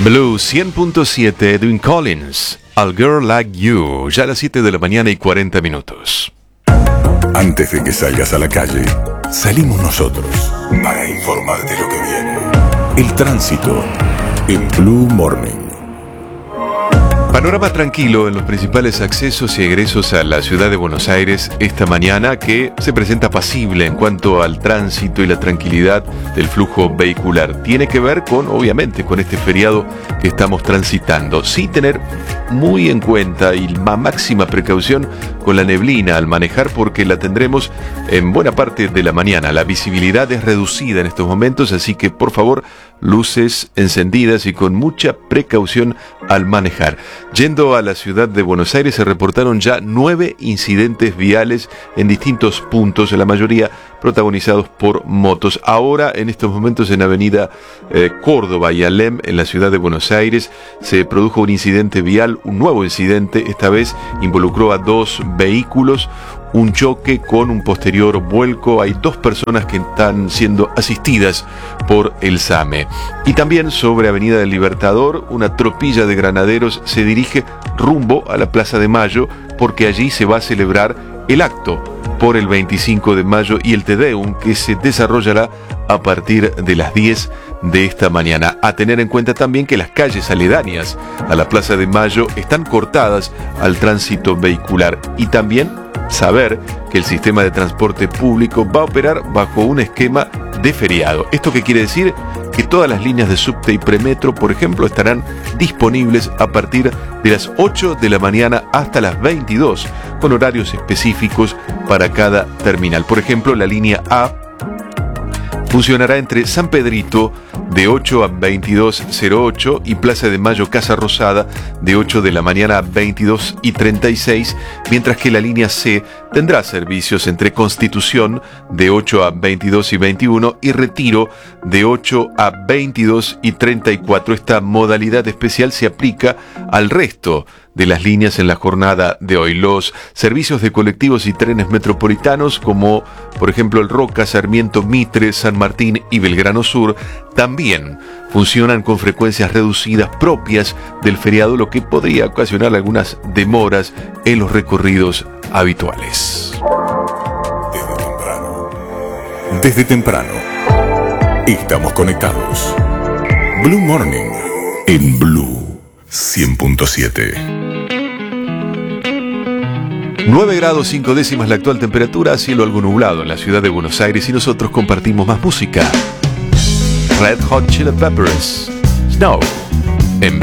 Blue 100.7, Edwin Collins, A Girl Like You, ya a las 7 de la mañana y 40 minutos. Antes de que salgas a la calle, salimos nosotros para informarte lo que viene. El tránsito en Blue Morning. Panorama tranquilo en los principales accesos y egresos a la ciudad de Buenos Aires esta mañana, que se presenta apacible en cuanto al tránsito y la tranquilidad del flujo vehicular. Tiene que ver con, obviamente, con este feriado que estamos transitando. Sí tener muy en cuenta y máxima precaución con la neblina al manejar, porque la tendremos en buena parte de la mañana. La visibilidad es reducida en estos momentos, así que por favor, luces encendidas y con mucha precaución al manejar. Yendo a la ciudad de Buenos Aires, se reportaron ya 9 incidentes viales en distintos puntos, la mayoría protagonizados por motos. Ahora, en estos momentos, en Avenida Córdoba y Alem, en la ciudad de Buenos Aires, se produjo un incidente vial, un nuevo incidente. Esta vez involucró a 2 vehículos, un choque con un posterior vuelco. Hay 2 personas que están siendo asistidas por el SAME. Y también sobre Avenida del Libertador, una tropilla de granaderos se dirige rumbo a la Plaza de Mayo, porque allí se va a celebrar el acto por el 25 de mayo y el Te Deum, que se desarrollará a partir de las 10 de esta mañana. A tener en cuenta también que las calles aledañas a la Plaza de Mayo están cortadas al tránsito vehicular, y también saber que el sistema de transporte público va a operar bajo un esquema de feriado. ¿Esto qué quiere decir? Que todas las líneas de subte y premetro, por ejemplo, estarán disponibles a partir de las 8 de la mañana hasta las 22, con horarios específicos para cada terminal. Por ejemplo, la línea A funcionará entre San Pedrito de 8 a 22:08 y Plaza de Mayo Casa Rosada de 8 de la mañana a 22:36, mientras que la línea C tendrá servicios entre Constitución de 8 a 22:21 y Retiro de 8 a 22:34. Esta modalidad especial se aplica al resto de las líneas en la jornada de hoy. Los servicios de colectivos y trenes metropolitanos, como por ejemplo el Roca, Sarmiento, Mitre, San Martín y Belgrano Sur, también funcionan con frecuencias reducidas propias del feriado, lo que podría ocasionar algunas demoras en los recorridos habituales. Desde temprano, estamos conectados. Blue Morning en Blue 100.7. 9 grados 5 décimas la actual temperatura, cielo algo nublado en la ciudad de Buenos Aires, y nosotros compartimos más música. Red Hot Chili Peppers, Snow.